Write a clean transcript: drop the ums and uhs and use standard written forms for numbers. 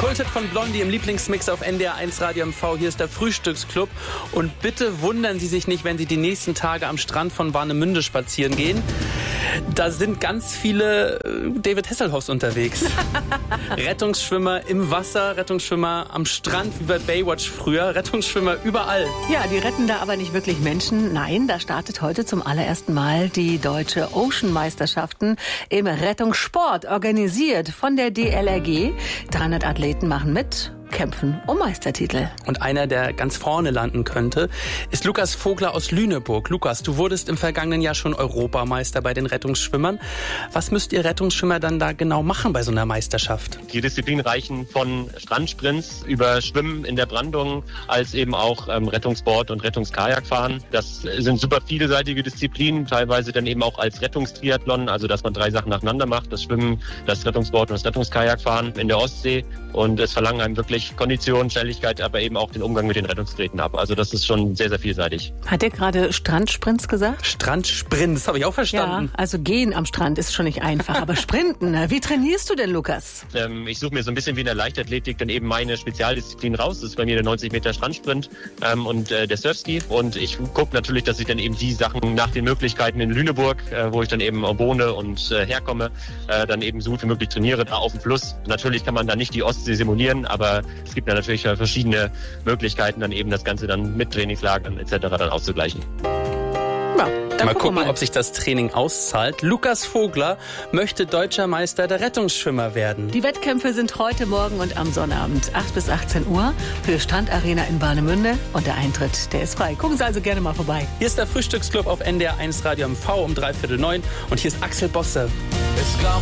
Bullshit von Blondie im Lieblingsmix auf NDR 1 Radio MV. Hier ist der Frühstücksclub. Und bitte wundern Sie sich nicht, wenn Sie die nächsten Tage am Strand von Warnemünde spazieren gehen. Da sind ganz viele David Hasselhoffs unterwegs. Rettungsschwimmer im Wasser, Rettungsschwimmer am Strand, wie bei Baywatch früher, Rettungsschwimmer überall. Ja, die retten da aber nicht wirklich Menschen. Nein, da startet heute zum allerersten Mal die Deutsche Ocean-Meisterschaften im Rettungssport, organisiert von der DLRG. 300 Athleten machen mit, kämpfen um Meistertitel. Und einer, der ganz vorne landen könnte, ist Lukas Vogler aus Lüneburg. Lukas, du wurdest im vergangenen Jahr schon Europameister bei den Rettungsschwimmern. Was müsst ihr Rettungsschwimmer dann da genau machen bei so einer Meisterschaft? Die Disziplinen reichen von Strandsprints über Schwimmen in der Brandung als eben auch Rettungsboard und Rettungskajakfahren. Das sind super vielseitige Disziplinen, teilweise dann eben auch als Rettungstriathlon, also dass man 3 Sachen nacheinander macht, das Schwimmen, das Rettungsboard und das Rettungskajakfahren in der Ostsee. Und es verlangen einem wirklich Kondition, Schnelligkeit, aber eben auch den Umgang mit den Rettungsgeräten ab. Also das ist schon sehr, sehr vielseitig. Hat er gerade Strandsprints gesagt? Strandsprints, das habe ich auch verstanden. Ja, also gehen am Strand ist schon nicht einfach, aber Sprinten, wie trainierst du denn, Lukas? Ich suche mir so ein bisschen wie in der Leichtathletik dann eben meine Spezialdisziplin raus. Das ist bei mir der 90 Meter Strandsprint und der Surfski. Und ich gucke natürlich, dass ich dann eben die Sachen nach den Möglichkeiten in Lüneburg, wo ich dann eben wohne und herkomme, dann eben so gut wie möglich trainiere, da auf dem Fluss. Natürlich kann man da nicht die Ostsee simulieren, aber es gibt ja natürlich verschiedene Möglichkeiten, dann eben das Ganze dann mit Trainingslagern etc. dann auszugleichen. Ja, mal gucken, ob sich das Training auszahlt. Lukas Vogler möchte deutscher Meister der Rettungsschwimmer werden. Die Wettkämpfe sind heute, morgen und am Sonnabend, 8 bis 18 Uhr, für Strandarena in Warnemünde. Und der Eintritt, der ist frei. Gucken Sie also gerne mal vorbei. Hier ist der Frühstücksclub auf NDR 1 Radio MV um 8:45. Und hier ist Axel Bosse.